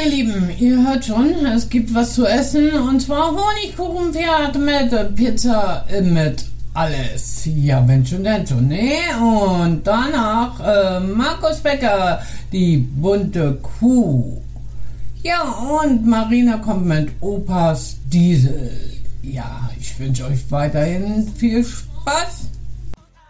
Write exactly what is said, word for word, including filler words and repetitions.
meine Lieben, ihr hört schon, es gibt was zu essen und zwar Honigkuchenpferd mit Pizza mit alles. Ja, wenn schon, denn schon, ne? Und danach äh, Markus Becker, die bunte Kuh. Ja, und Marina kommt mit Opas Diesel. Ja, ich wünsche euch weiterhin viel Spaß.